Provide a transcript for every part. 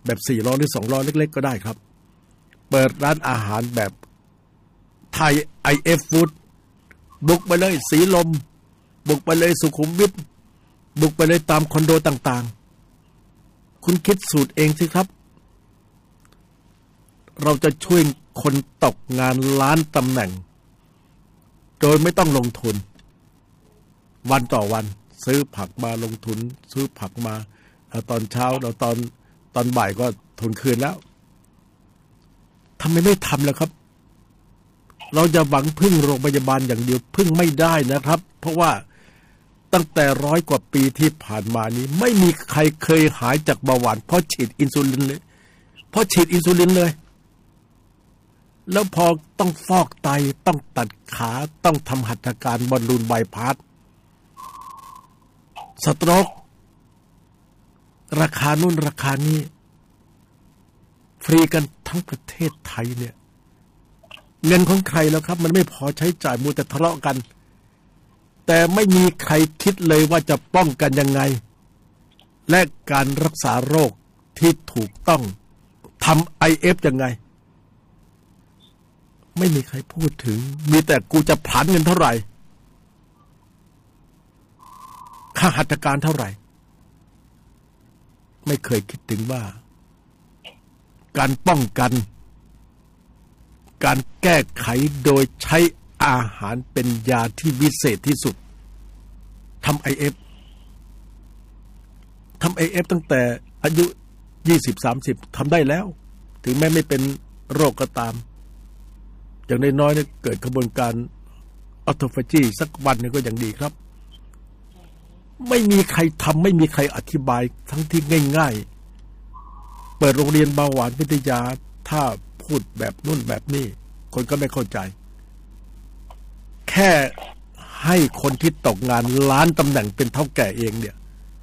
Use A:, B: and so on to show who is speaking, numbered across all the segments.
A: แบบ4 ล้อหรือ2 ล้อเล็กๆก็ได้ครับเปิดร้านอาหารแบบไทย IF Food บุกไปเลยสีลมบุกไปเลยสุขุมวิทบุกไปเลยตามคอนโดต่างๆคุณคิดสูตรเองสิครับเราจะช่วยคนตกงานล้านตำแหน่งโดยไม่ต้องลงทุนวันต่อวันซื้อผักมาลงทุนซื้อผักมาตอนเช้าเราตอนบ่ายก็ทุนคืนแล้วทำไมไม่ทำล่ะครับเราจะหวังพึ่งโรงพยาบาลอย่างเดียวพึ่งไม่ได้นะครับเพราะว่าตั้งแต่100 กว่าปีที่ผ่านมานี้ไม่มีใครเคยหายจากเบาหวานเพราะฉีดอินซูลินเลยแล้วพอต้องฟอกไตต้องตัดขาต้องทำหัตถการบอลลูนบายพาสสโตรกราคานู่นราคานี้ฟรีกันทั้งประเทศไทยเนี่ยเงินของใครแล้วครับมันไม่พอใช้จ่ายมัวแต่ทะเลาะกันแต่ไม่มีใครคิดเลยว่าจะป้องกันยังไงและการรักษาโรคที่ถูกต้องทำ IF ยังไงไม่มีใครพูดถึงมีแต่กูจะผลาญเงินเท่าไหร่ค่าหัตถการเท่าไหร่ไม่เคยคิดถึงว่าการป้องกันการแก้ไขโดยใช้อาหารเป็นยาที่วิเศษที่สุดทำ IF ตั้งแต่อายุ20-30ทำได้แล้วถึงแม้ไม่เป็นโรคก็ตามอย่างน้อยๆเนี่ยเกิดกระบวนการออโตฟาจีสักวันนึงก็ยังดีครับไม่มีใครทำไม่มีใครอธิบายทั้งที่ง่ายๆเปิดโรงเรียนเบาหวานวิทยาถ้าพูดแบบนู่นแบบนี้คนก็ไม่เข้าใจแค่ให้คนที่ตกงานล้านตำแหน่งเป็นเท่าแก่เองเนี่ย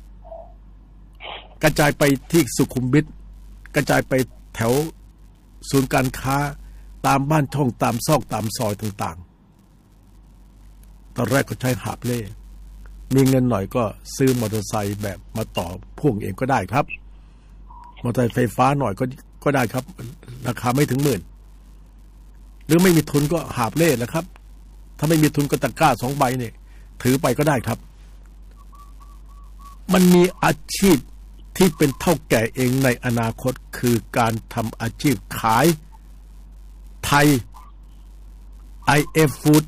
A: กระจายไปที่สุขุมวิทกระจายไปแถวศูนย์การค้าตามบ้านช่องตามซอกตามซอยต่างๆตอนแรกก็ใช้หาบเล่มีเงินหน่อยก็ซื้อมอเตอร์ไซค์แบบมาต่อพ่วงเองก็ได้ครับมอเตอร์ไซค์ไฟฟ้าหน่อยก็ได้ครับราคาไม่ถึง10,000หรือไม่มีทุนก็หาบเล่นะครับถ้าไม่มีทุนก็ตะกร้า2 ใบเนี่ยถือไปก็ได้ครับมันมีอาชีพที่เป็นเท่าแก่เองในอนาคตคือการทำอาชีพขายไทย IF Food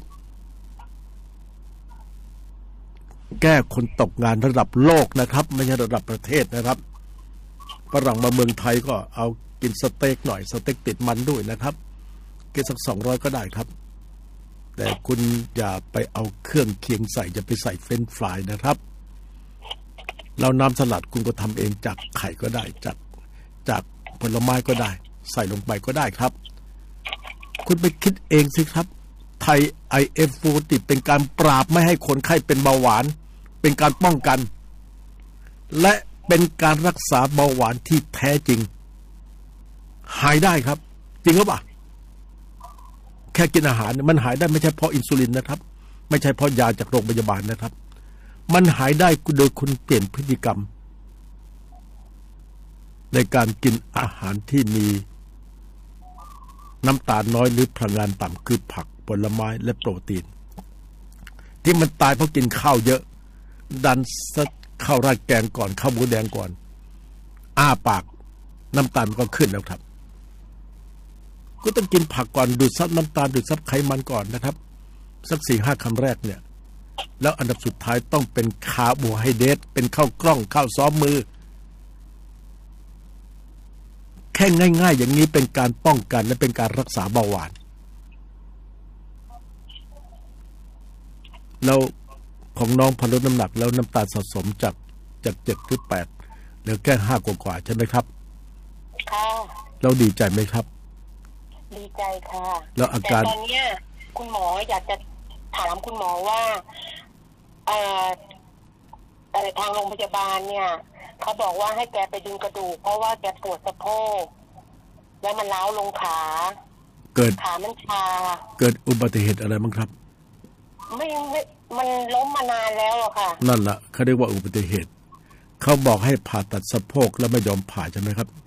A: แก้คนตกงานระดับโลกนะครับไม่ใช่ระดับประเทศนะครับฝรั่งมาเมืองไทยก็เอากินสเต็กหน่อยสเต็กติดมันด้วยนะครับกินสัก200ก็ได้ครับแต่คุณอย่าไปเอาเครื่องเคียงใส่อย่าไปใส่เฟรนช์ฟรายนะครับแล้วน้ำสลัดคุณก็ทำเองจากไข่ก็ได้จากผลไม้ก็ได้ใส่ลงไปก็ได้ครับคุณไปคิดเองสิครับไทย IF Food เป็นการปราบไม่ให้คนไข้เป็นเบาหวานเป็นการป้องกันและเป็นการรักษาเบาหวานที่แท้จริงหายได้ครับจริงหรือเปล่าแค่กินอาหารมันหายได้ไม่ใช่เพราะอินซูลินนะครับไม่ใช่เพราะยาจากโรงพยาบาลนะครับมันหายได้โดยคุณเปลี่ยนพฤติกรรมในการกินอาหารที่มีน้ำตาลน้อยหรือพลังงานต่ำคือผักผลไม้และโปรตีนที่มันตายเพราะกินข้าวเยอะดันข้าวราดแกงก่อนข้าวหมูแดงก่อนอ้าปากน้ำตาลมันก็ขึ้นแล้วครับก็ต้องกินผักก่อนดูดซับน้ำตาลดูดซับไขมันก่อนนะครับสัก 4-5 คำแรกเนี่ยแล้วอันดับสุดท้ายต้องเป็นคาร์โบไฮเดรตเป็นข้าวกล้องข้าวซ้อมมือแค่ง่ายๆอย่างนี้เป็นการป้องกันและเป็นการรักษาเบาหวานแล้วของน้องพอลดน้ำหนักแล้วน้ำตาลสะสมจาก7 หรือ 8เหลือแค่5 กว่าใช่ไหมครับ
B: ค่ะ
A: เราดีใจไหมครับ
B: ดีใจค่ะ
A: แล้วอาการ
B: แต่ตอนนี้คุณหมออยากจะถามคุณหมอว่าทางโรงพยาบาลเนี่ยเขาบอกว่าให้แกไปดึงกระดูกเพราะว่าแกปวดสะโพกแล้วมันร้าวลงขามันชา
A: เกิดอุบัติเหตุอะไรบ้างครับ
B: ไม่มันล้มมานานแล้วอะค่ะ
A: นั่นแหละเขาเรียกว่าอุบัติเหตุเขาบอกให้ผ่าตัดสะโพกแล้วไม่ยอมผ่าใช่ไหมครับ